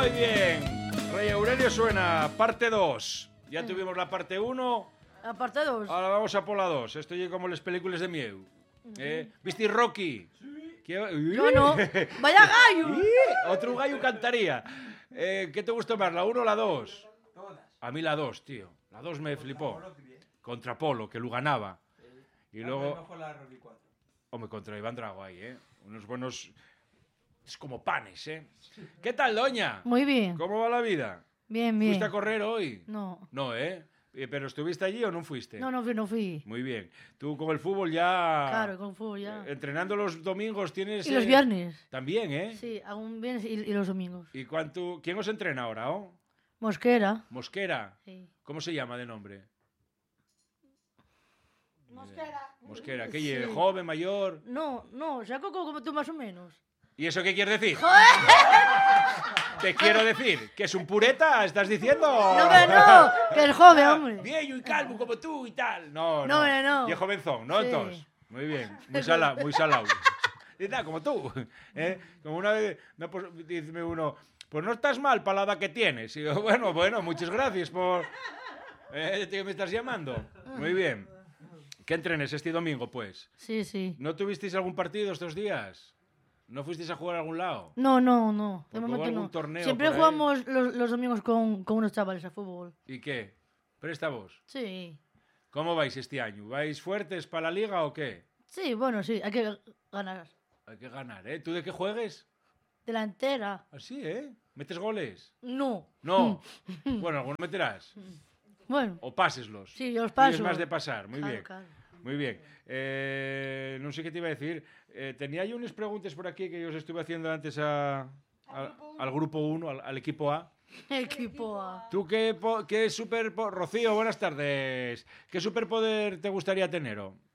Muy bien. Rey Aurelio suena, parte 2. Ya tuvimos la parte 1. La parte 2. Ahora vamos a por la 2. Esto es como las películas de Mieu. ¿Viste Rocky? Yo no. ¡Vaya gallo! Otro gallo cantaría. ¿Qué te gustó más, la 1 o la 2? Todas. A mí la 2, tío. La 2 me flipó. Contra Polo, que lo ganaba. Y luego... Mejor la Rocky 4. Hombre, contra Iván Drago ahí, ¿eh? Unos buenos... Es como panes, ¿eh? ¿Qué tal, doña? Muy bien. ¿Cómo va la vida? Bien, bien. ¿Fuiste a correr hoy? No. No, ¿eh? ¿Pero estuviste allí o no fuiste? No fui. Muy bien. Tú con el fútbol ya... Claro, con fútbol ya. Entrenando los domingos tienes... Y los viernes. También, ¿eh? Sí, hago un viernes y los domingos. ¿Y quién os entrena ahora, oh? Mosquera. Mosquera. Sí. ¿Cómo se llama de nombre? Mosquera. ¿Qué Sí. lleve? ¿Joven, mayor? No, saco como tú más o menos. ¿Y eso qué quieres decir? Te quiero decir, ¿que es un pureta? ¿Estás diciendo? No, que es joven, hombre. Viejo y calvo como tú y tal. No. No. Y es jovenzón, ¿no? Sí. Entonces, muy bien. Muy salado. Y tal, como tú. ¿Eh? Como una vez, dice uno, pues no estás mal para la edad que tienes. Y yo, bueno, muchas gracias por... ¿Tío, me estás llamando? Muy bien. ¿Qué entrenes este domingo, pues? Sí. ¿No tuvisteis algún partido estos días? ¿No fuisteis a jugar a algún lado? No. De Porque momento hubo algún no. torneo Siempre por ahí. jugamos los domingos con unos chavales a fútbol. ¿Y qué? ¿Presta vos? Sí. ¿Cómo vais este año? ¿Vais fuertes para la liga o qué? Sí, bueno, sí, hay que ganar. Hay que ganar, ¿eh? ¿Tú de qué juegues? Delantera. Así, ¿eh? ¿Metes goles? No. No. Bueno, algunos meterás. Bueno. O páseslos. Sí, yo los Tú paso. eres más de pasar. Muy Claro, bien. claro. Muy bien. No sé qué te iba a decir. Tenía yo unas preguntas por aquí que yo os estuve haciendo antes al grupo 1, al equipo A. Equipo A. ¿Tú qué superpoder... Rocío, buenas tardes. ¿Qué superpoder te gustaría tener?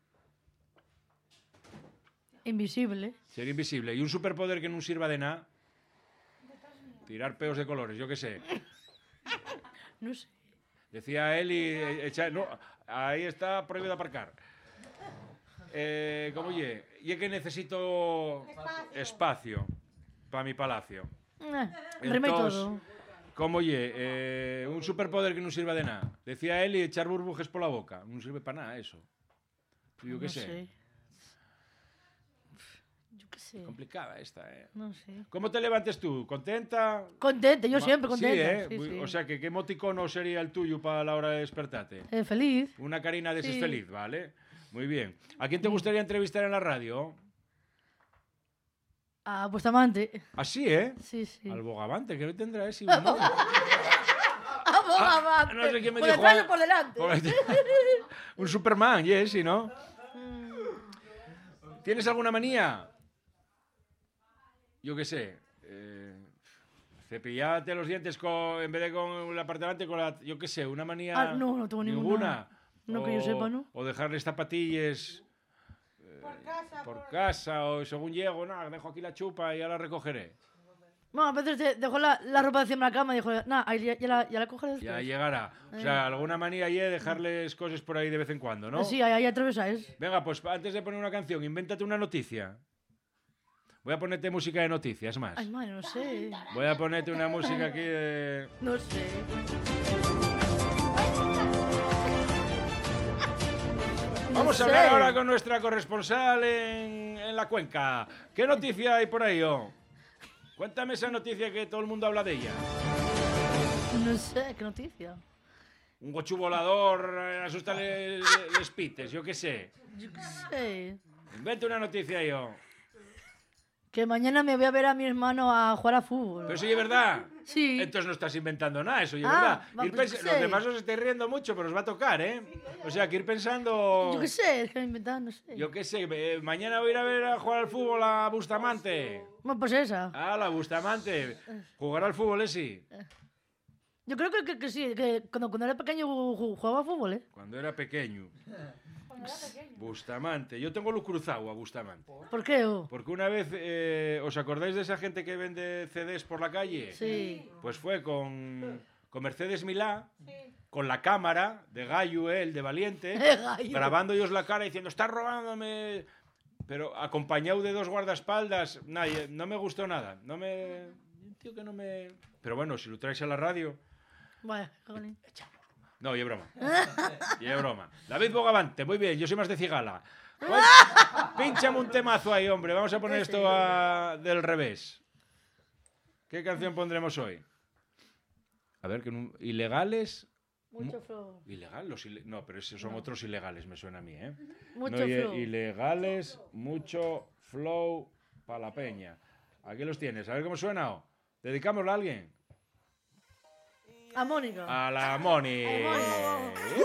Invisible. Ser invisible. ¿Y un superpoder que no sirva de nada? Tirar peos de colores, yo qué sé. No sé. Decía él no, ahí está prohibido aparcar. ¿Cómo ye? Y que necesito espacio para mi palacio. Rima y Entonces, todo. ¿cómo ye? Un superpoder que no sirva de nada. Decía él y echar burbujes por la boca. No sirve para nada eso. Yo qué No sé. sé. Yo qué sé. Complicada esta, ¿eh? No sé. ¿Cómo te levantes tú? ¿Contenta? Contenta, yo siempre contenta. Sí, ¿eh? Sí. O sea, ¿qué emoticono sería el tuyo para la hora de despertarte? Feliz. Una carina de ese Sí. feliz, ¿vale? Muy bien. ¿A quién te gustaría entrevistar en la radio? A Bustamante. Así, ¿eh? Sí. Al Bogavante, que no tendrá ese A humor. Bustamante. no sé quién me por dijo. detrás o por delante. Un Superman, sí, ¿no? ¿Tienes alguna manía? Yo qué sé. Cepillate los dientes en vez de con la parte delante, con la... Yo qué sé, una manía... No tengo ninguna. No que yo sepa, ¿no? O dejarles zapatillas... por casa, o según llego, no, dejo aquí la chupa y ya la recogeré. Bueno, a veces dejo la ropa encima de la cama y dijo, ahí ya la cogeré después. Ya llegará. O sea, alguna manía y dejarles cosas por ahí de vez en cuando, ¿no? Sí, ahí atravesáis. Venga, pues antes de poner una canción, invéntate una noticia. Voy a ponerte música de noticias más. Ay, madre, no sé. Voy a ponerte una música aquí de... No sé. Vamos a hablar ahora con nuestra corresponsal en la cuenca. ¿Qué noticia hay por ahí, Cuéntame esa noticia que todo el mundo habla de ella. No sé, qué noticia. Un gochu volador asusta les pites, yo qué sé. Yo qué sé. Inventa una noticia yo. Que mañana me voy a ver a mi hermano a jugar a fútbol. ¿Pero eso es verdad? Sí. Entonces no estás inventando nada, eso es verdad. Va, Ir pues yo qué los sé. demás os estáis riendo mucho, pero os va a tocar, ¿eh? O sea, que ir pensando... Yo qué sé, es que inventar, no sé. Yo qué sé, mañana voy a ir a ver a jugar al fútbol a Bustamante. Bueno, pues esa. Ah, la Bustamante. Jugar al fútbol, sí. Yo creo que sí, que cuando era pequeño jugaba a fútbol, ¿eh? Cuando era pequeño. Bustamante. Yo tengo lo cruzado a Bustamante. ¿Por qué? Porque una vez, ¿os acordáis de esa gente que vende CDs por la calle? Sí. Pues fue con Mercedes Milá, con la cámara de Gallo, el de Valiente, Gallo. grabando ellos la cara diciendo, estás robándome... Pero acompañado de dos guardaespaldas, no me gustó nada. No me... tío que no me... Pero bueno, si lo traes a la radio... Vaya, jolín. No, y es broma. Y es broma. David Bogavante, muy bien, yo soy más de cigala. Pínchame un temazo ahí, hombre. Vamos a poner esto del revés. ¿Qué canción pondremos hoy? A ver, ilegales... Mucho flow. ¿Ilegal? No, pero esos son otros ilegales, me suena a mí, ¿eh? Mucho no, flow. Ilegales, mucho flow para la peña. Aquí los tienes. A ver cómo suena. ¿Dedicámoslo a alguien? A Mónica. A la Moni. Mónica.